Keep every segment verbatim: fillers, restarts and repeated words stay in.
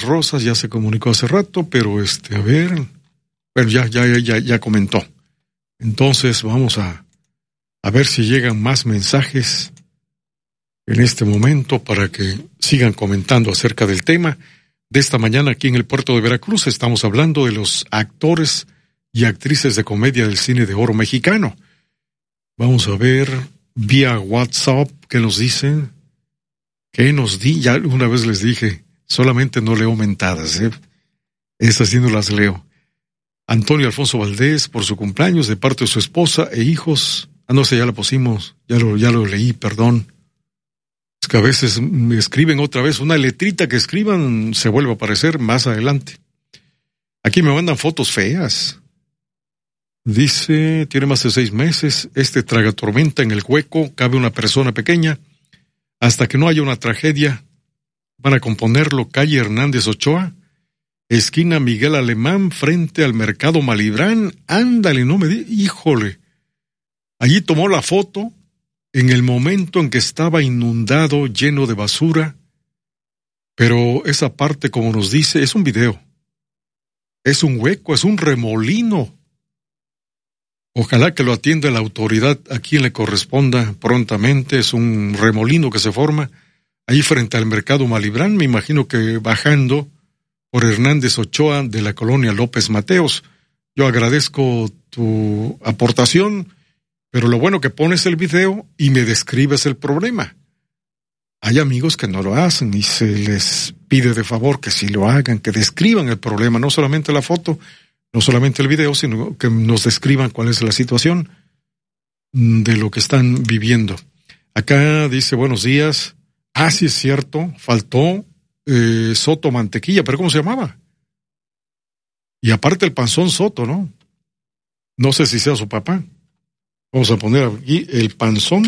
Ángeles Rosas ya se comunicó hace rato, pero este, a ver, bueno, ya, ya, ya, ya comentó. Entonces vamos a, a ver si llegan más mensajes en este momento para que sigan comentando acerca del tema de esta mañana aquí en el puerto de Veracruz. Estamos hablando de los actores y actrices de comedia del cine de oro mexicano. Vamos a ver vía WhatsApp qué nos dicen. ¿Qué nos di? Ya una vez les dije, solamente no leo mentadas, ¿eh? Esas sí no las leo. Antonio Alfonso Valdés, por su cumpleaños, de parte de su esposa e hijos. Ah, no sé, ya la pusimos, ya lo, ya lo leí, perdón. Es que a veces me escriben otra vez, una letrita que escriban se vuelve a aparecer más adelante. Aquí me mandan fotos feas. Dice, tiene más de seis meses, este tragatormenta en el hueco, cabe una persona pequeña. Hasta que no haya una tragedia, van a componerlo calle Hernández Ochoa, esquina Miguel Alemán, frente al Mercado Malibrán. Ándale, no me di, híjole. Allí tomó la foto en el momento en que estaba inundado, lleno de basura, pero esa parte, como nos dice, es un video. Es un hueco, es un remolino. Ojalá que lo atienda la autoridad a quien le corresponda prontamente. Es un remolino que se forma ahí frente al Mercado Malibrán, me imagino que bajando por Hernández Ochoa de la colonia López Mateos. Yo agradezco tu aportación, pero lo bueno que pones el video y me describes el problema. Hay amigos que no lo hacen y se les pide de favor que sí lo hagan, que describan el problema, no solamente la foto, no solamente el video, sino que nos describan cuál es la situación de lo que están viviendo. Acá dice, buenos días. Ah, sí es cierto, faltó eh, Soto Mantequilla, pero ¿cómo se llamaba? Y aparte el Panzón Soto, ¿no? No sé si sea su papá. Vamos a poner aquí el Panzón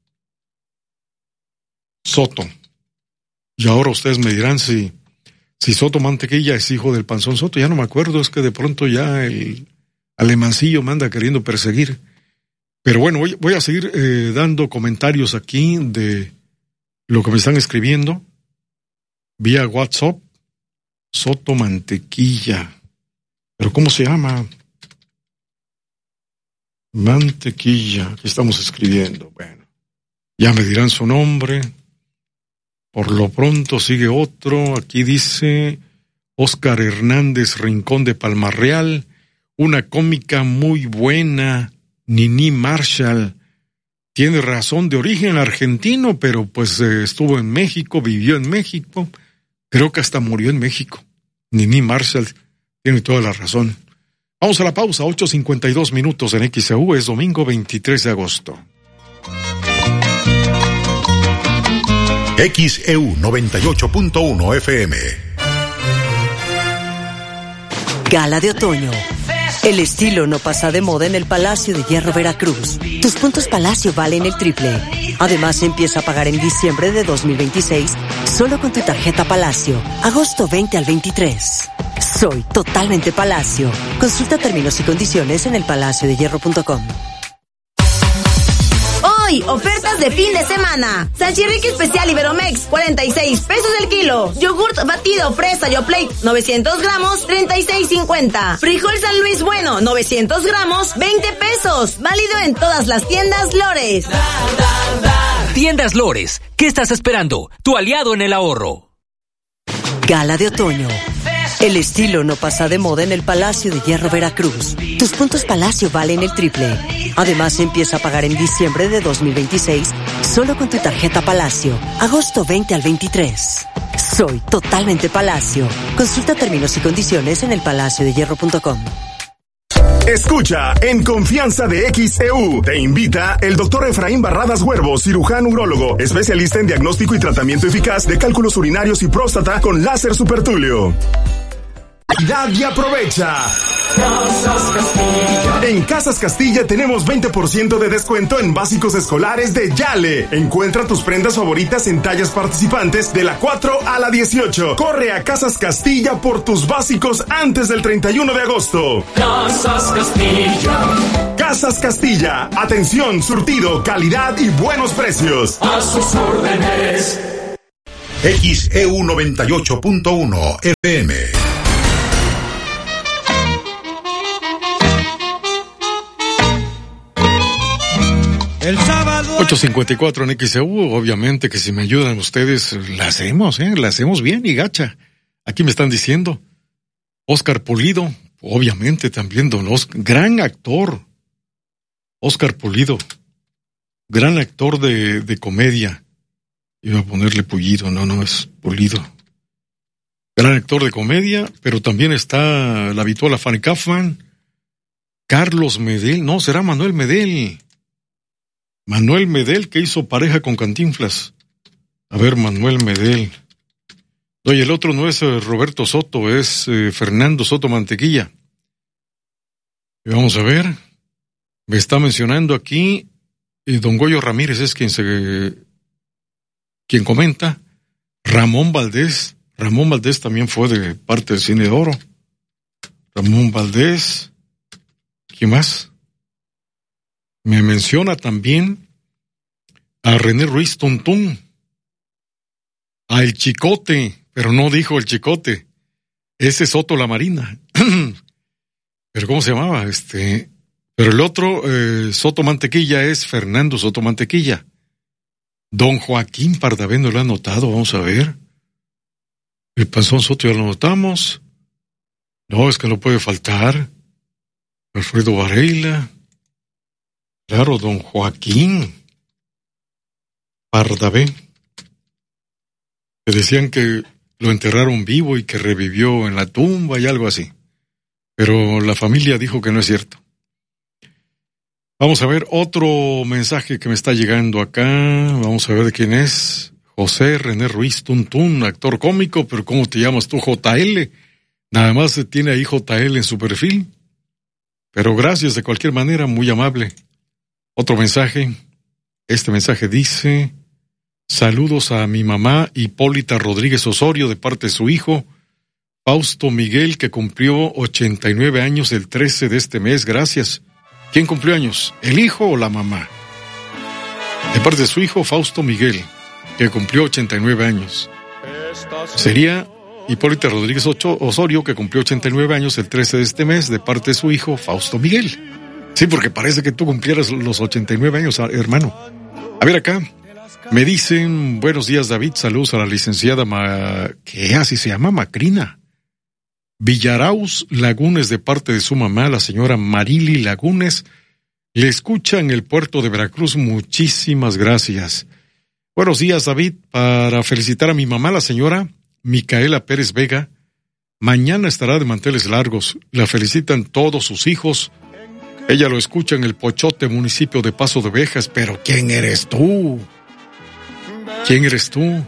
Soto. Y ahora ustedes me dirán si... Si Soto Mantequilla es hijo del Panzón Soto, ya no me acuerdo, es que de pronto ya el alemancillo me anda queriendo perseguir. Pero bueno, voy, voy a seguir eh, dando comentarios aquí de lo que me están escribiendo vía WhatsApp. Soto Mantequilla. ¿Pero cómo se llama? Mantequilla, aquí estamos escribiendo. Bueno, ya me dirán su nombre. Por lo pronto sigue otro, aquí dice Óscar Hernández Rincón de Palmarreal, una cómica muy buena, Nini Marshall. Tiene razón, de origen argentino, pero pues eh, estuvo en México, vivió en México, creo que hasta murió en México. Nini Marshall tiene toda la razón. Vamos a la pausa, ocho cincuenta y dos minutos en X E U, es domingo veintitrés de agosto. X E U noventa y ocho punto uno F M. Gala de otoño. El estilo no pasa de moda en el Palacio de Hierro Veracruz. Tus puntos Palacio valen el triple. Además, empieza a pagar en diciembre de dos mil veintiséis solo con tu tarjeta Palacio. Agosto veinte al veintitrés. Soy totalmente Palacio. Consulta términos y condiciones en el palacio de hierro punto com. Hoy, ofertas de fin de semana. Salchirrique especial Iberomex, cuarenta y seis pesos el kilo. Yogurt batido fresa Yoplait, novecientos gramos, treinta y seis cincuenta. Frijol San Luis Bueno, novecientos gramos, veinte pesos. Válido en todas las tiendas Lores. Da, da, da. Tiendas Lores, ¿qué estás esperando? Tu aliado en el ahorro. Gala de otoño. El estilo no pasa de moda en el Palacio de Hierro Veracruz. Tus puntos Palacio valen el triple. Además, empieza a pagar en diciembre de dos mil veintiséis solo con tu tarjeta Palacio. Agosto veinte al veintitrés. Soy totalmente Palacio. Consulta términos y condiciones en el palacio de hierro punto com. Escucha En Confianza de X E U. Te invita el doctor Efraín Barradas Huervo, cirujano urólogo, especialista en diagnóstico y tratamiento eficaz de cálculos urinarios y próstata con láser supertulio. Da y aprovecha. Casas Castilla. En Casas Castilla tenemos veinte por ciento de descuento en básicos escolares de Yale. Encuentra tus prendas favoritas en tallas participantes de la cuatro a la dieciocho. Corre a Casas Castilla por tus básicos antes del treinta y uno de agosto. Casas Castilla. Casas Castilla. Atención, surtido, calidad y buenos precios. A sus órdenes. X E U noventa y ocho punto uno F M. El sábado. ocho cincuenta y cuatro en X E U, obviamente que si me ayudan ustedes, la hacemos, ¿eh? La hacemos bien y gacha. Aquí me están diciendo, Óscar Pulido, obviamente también don Óscar, gran actor. Óscar Pulido, gran actor de, de comedia. Iba a ponerle Pulido, no, no, es Pulido. Gran actor de comedia, pero también está la habitual Fanny Kaufman, Carlos Medel, no, será Manuel Medel. Manuel Medel, que hizo pareja con Cantinflas. A ver, Manuel Medel. Oye, el otro no es eh, Roberto Soto, es eh, Fernando Soto Mantequilla. Y vamos a ver. Me está mencionando aquí, eh, don Goyo Ramírez es quien se... quien comenta. Ramón Valdés. Ramón Valdés también fue de parte del Cine de Oro. Ramón Valdés. ¿Quién más? Me menciona también a René Ruiz Tuntún, a El Chicote, pero no dijo El Chicote, ese es Soto la Marina. Pero ¿cómo se llamaba? Este, pero el otro, eh, Soto Mantequilla, es Fernando Soto Mantequilla. Don Joaquín Pardavé no lo ha notado, vamos a ver. El Panzón Soto ya lo notamos. No, es que no puede faltar. Alfredo Varela. Claro, don Joaquín Pardavé. Que decían que lo enterraron vivo y que revivió en la tumba y algo así. Pero la familia dijo que no es cierto. Vamos a ver otro mensaje que me está llegando acá. Vamos a ver de quién es. José René Ruiz Tuntún, actor cómico, pero ¿cómo te llamas tú? J L. Nada más tiene ahí J L en su perfil. Pero gracias de cualquier manera, muy amable. Otro mensaje, este mensaje dice, saludos a mi mamá Hipólita Rodríguez Osorio de parte de su hijo, Fausto Miguel, que cumplió ochenta y nueve años el trece de este mes, gracias. ¿Quién cumplió años? ¿El hijo o la mamá? De parte de su hijo, Fausto Miguel, que cumplió ochenta y nueve años. Sería Hipólita Rodríguez Osorio, que cumplió ochenta y nueve años el trece de este mes, de parte de su hijo, Fausto Miguel. Sí, porque parece que tú cumplieras los ochenta y nueve años, hermano. A ver acá, me dicen, buenos días David, saludos a la licenciada, Ma... ¿qué así se llama? Macrina. Villaraus Lagunes de parte de su mamá, la señora Marili Lagunes, le escucha en el puerto de Veracruz, muchísimas gracias. Buenos días David, para felicitar a mi mamá, la señora Micaela Pérez Vega, mañana estará de manteles largos, la felicitan todos sus hijos. Ella lo escucha en el Pochote, municipio de Paso de Ovejas, pero ¿quién eres tú? ¿Quién eres tú?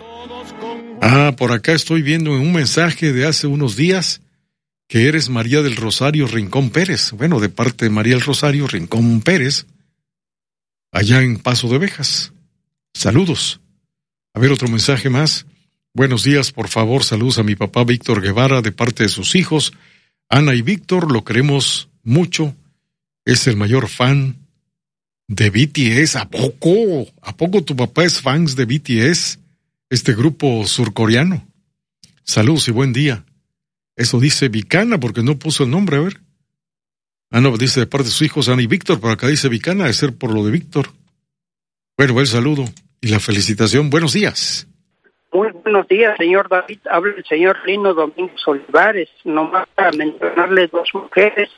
Ah, por acá estoy viendo en un mensaje de hace unos días que eres María del Rosario Rincón Pérez. Bueno, de parte de María del Rosario Rincón Pérez, allá en Paso de Ovejas. Saludos. A ver, otro mensaje más. Buenos días, por favor, saludos a mi papá Víctor Guevara de parte de sus hijos. Ana y Víctor, lo queremos mucho. Es el mayor fan de B T S. ¿A poco? ¿A poco tu papá es fan de B T S? Este grupo surcoreano. Saludos y buen día. Eso dice Vicana, porque no puso el nombre, a ver. Ah, no, dice de parte de sus hijos Ana y Víctor, pero acá dice Vicana, debe ser por lo de Víctor. Bueno, el saludo y la felicitación. Buenos días. Muy buenos días, señor David. Habla el señor Lino Domínguez Olivares. Nomás para mencionarle dos mujeres.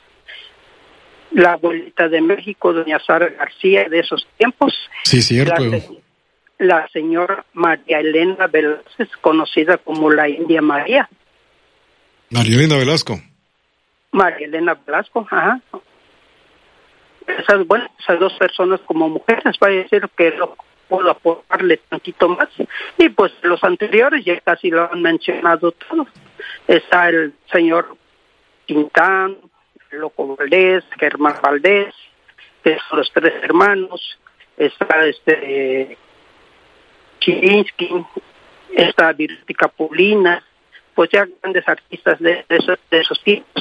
La abuelita de México, doña Sara García, de esos tiempos. Sí, cierto. La, la señora María Elena Velázquez, conocida como la India María. María Elena Velasco. María Elena Velasco, ajá. Esas, bueno, esas dos personas como mujeres, va a decir que lo puedo aportarle tantito más. Y pues los anteriores ya casi lo han mencionado todos. Está el señor Tintán, Loco Valdés, Germán Valdés, que son los tres hermanos. Está este Chirinsky, está Virti Capulina, pues ya grandes artistas de, de, esos, de esos tipos.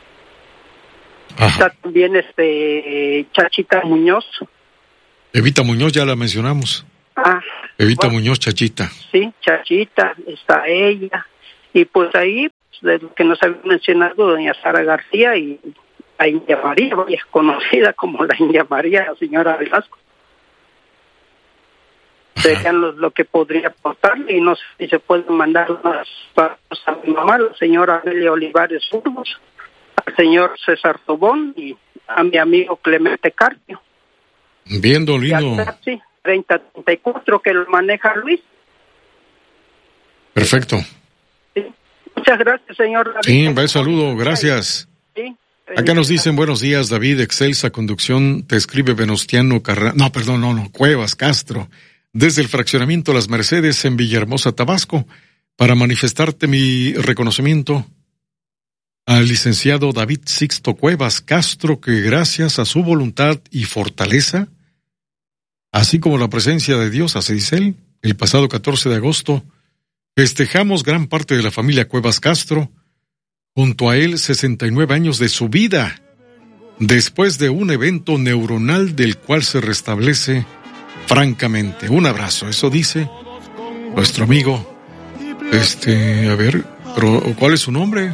Ajá. Está también este Chachita Muñoz. Evita Muñoz, ya la mencionamos. Ah, Evita bueno, Muñoz, Chachita. Sí, Chachita, está ella. Y pues ahí, pues, de lo que nos había mencionado doña Sara García y la India María, es conocida como la India María, la señora Velasco. Serían lo, lo que podría aportarle, y no sé si se pueden mandar unas pasos a mi mamá, la señora Amelia Olivares Burgos, al señor César Tobón y a mi amigo Clemente Carpio. Bien, don Lino. Sí, treinta treinta y cuatro que lo maneja Luis. Perfecto. Sí. Muchas gracias, señor David. Sí, un saludo, gracias. Sí. Acá nos dicen buenos días, David, excelsa conducción, te escribe Venustiano Carrasco, no, perdón, no, no, Cuevas Castro, desde el fraccionamiento Las Mercedes en Villahermosa, Tabasco, para manifestarte mi reconocimiento al licenciado David Sixto Cuevas Castro, que gracias a su voluntad y fortaleza, así como la presencia de Dios, así dice él, el pasado catorce de agosto, festejamos gran parte de la familia Cuevas Castro, junto a él sesenta y nueve años de su vida, después de un evento neuronal del cual se restablece francamente. Un abrazo, eso dice nuestro amigo, este, a ver, pero ¿cuál es su nombre?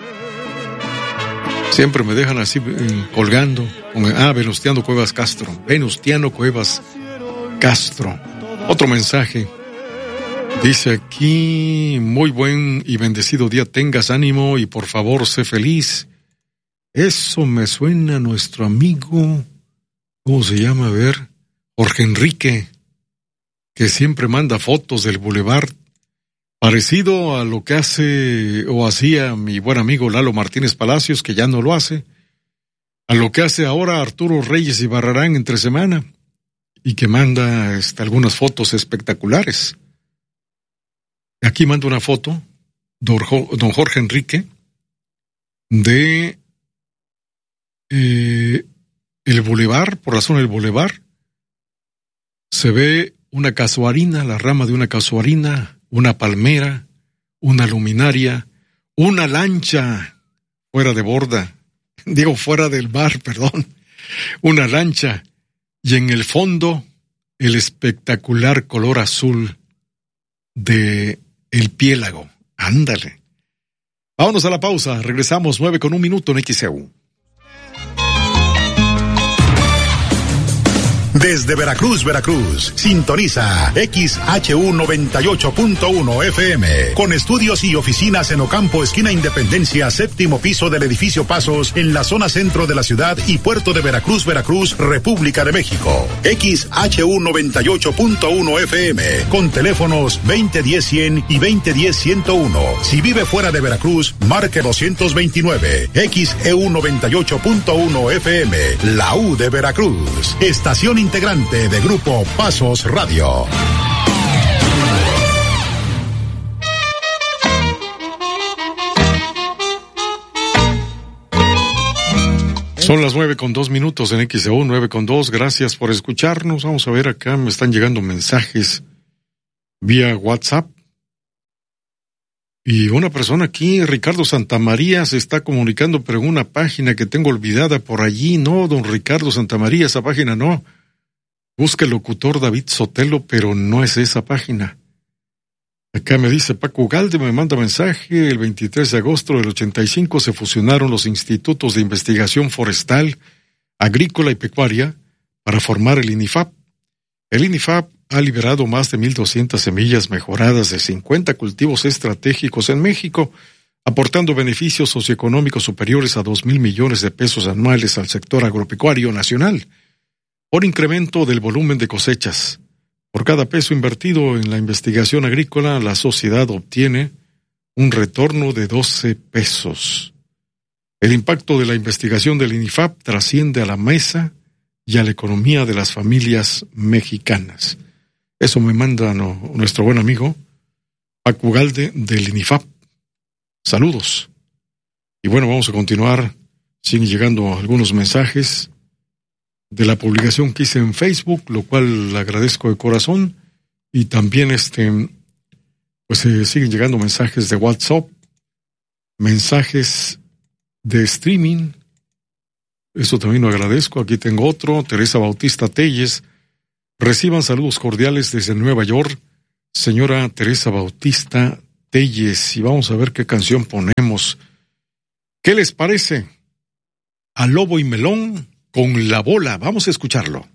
Siempre me dejan así eh, colgando. Ah, Venustiano Cuevas Castro. Venustiano Cuevas Castro. Otro mensaje. Dice aquí, muy buen y bendecido día, tengas ánimo y por favor sé feliz. Eso me suena a nuestro amigo, ¿cómo se llama? A ver, Jorge Enrique, que siempre manda fotos del bulevar, parecido a lo que hace o hacía mi buen amigo Lalo Martínez Palacios, que ya no lo hace, a lo que hace ahora Arturo Reyes y Barrarán entre semana, y que manda este, algunas fotos espectaculares. Aquí manda una foto, don Jorge Enrique, de eh, el bulevar, por la zona del bulevar, se ve una casuarina, la rama de una casuarina, una palmera, una luminaria, una lancha fuera de borda, digo fuera del mar, perdón, una lancha, y en el fondo el espectacular color azul de el piélago. Ándale. Vámonos a la pausa, regresamos nueve con un minuto en X E U. Desde Veracruz, Veracruz, sintoniza X H U noventa y ocho punto uno F M, con estudios y oficinas en Ocampo, esquina Independencia, séptimo piso del edificio Pasos, en la zona centro de la ciudad y puerto de Veracruz, Veracruz, República de México. X H U noventa y ocho punto uno F M, con teléfonos veinte diez cien y veinte diez ciento uno. Si vive fuera de Veracruz, marque doscientos veintinueve. X E U noventa y ocho punto uno F M, la U de Veracruz. Estación integrante de Grupo Pasos Radio. Son las nueve con dos minutos en X E U, nueve con dos. Gracias por escucharnos. Vamos a ver acá, me están llegando mensajes vía WhatsApp. Y una persona aquí, Ricardo Santamaría, se está comunicando, pero en una página que tengo olvidada por allí. No, don Ricardo Santamaría, esa página no. Busca el locutor David Sotelo, pero no es esa página. Acá me dice Paco Galde, me manda mensaje, el veintitrés de agosto del ochenta y cinco se fusionaron los institutos de investigación forestal, agrícola y pecuaria para formar el INIFAP. El INIFAP ha liberado más de mil doscientas semillas mejoradas de cincuenta cultivos estratégicos en México, aportando beneficios socioeconómicos superiores a dos mil millones de pesos anuales al sector agropecuario nacional, por incremento del volumen de cosechas. Por cada peso invertido en la investigación agrícola, la sociedad obtiene un retorno de doce pesos. El impacto de la investigación del INIFAP trasciende a la mesa y a la economía de las familias mexicanas. Eso me manda no, nuestro buen amigo Paco Galde del INIFAP. Saludos. Y bueno, vamos a continuar. Siguen llegando algunos mensajes de la publicación que hice en Facebook, lo cual le agradezco de corazón, y también este, pues eh, siguen llegando mensajes de WhatsApp, mensajes de streaming, eso también lo agradezco. Aquí tengo otro, Teresa Bautista Telles, Reciban saludos cordiales desde Nueva York, señora Teresa Bautista Telles, y vamos a ver qué canción ponemos. ¿Qué les parece? A Lobo y Melón con La Bola. Vamos a escucharlo.